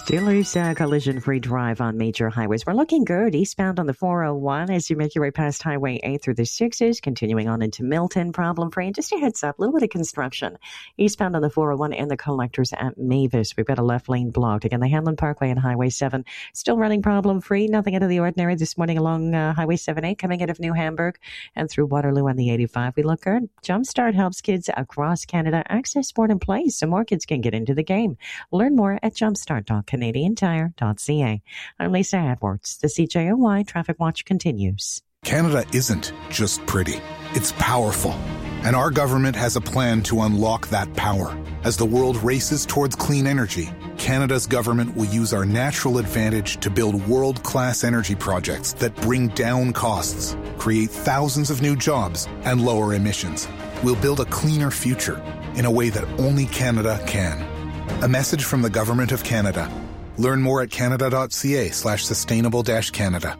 Still is a collision-free drive on major highways. We're looking good eastbound on the 401 as you make your way past Highway 8 through the 6s, continuing on into Milton, problem-free. And just a heads up, a little bit of construction eastbound on the 401 and the collectors at Mavis. We've got a left lane blocked. Again, the Hanlon Parkway and Highway 7 still running problem-free. Nothing out of the ordinary this morning along Highway 7A coming out of New Hamburg and through Waterloo on the 85. We look good. Jumpstart helps kids across Canada access sport and play so more kids can get into the game. Learn more at jumpstart.canadiantire.ca. I'm Lisa Edwards. The CJOY Traffic Watch continues. Canada isn't just pretty. It's powerful. And our government has a plan to unlock that power. As the world races towards clean energy, Canada's government will use our natural advantage to build world-class energy projects that bring down costs, create thousands of new jobs, and lower emissions. We'll build a cleaner future in a way that only Canada can. A message from the Government of Canada. Learn more at canada.ca/sustainable-Canada.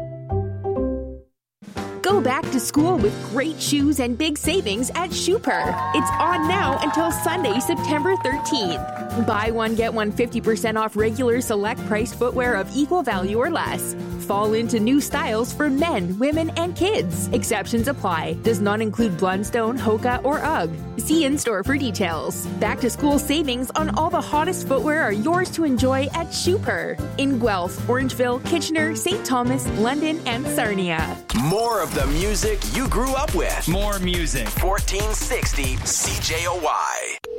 Go back to school with great shoes and big savings at Schuper. It's on now until Sunday, September 13th. Buy one, get one 50% off regular select priced footwear of equal value or less. Fall into new styles for men, women, and kids. Exceptions apply. Does not include Blundstone, Hoka, or UGG. See in-store for details. Back to school savings on all the hottest footwear are yours to enjoy at Schuper. In Guelph, Orangeville, Kitchener, St. Thomas, London, and Sarnia. More of the music you grew up with. More music. 1460 CJOY.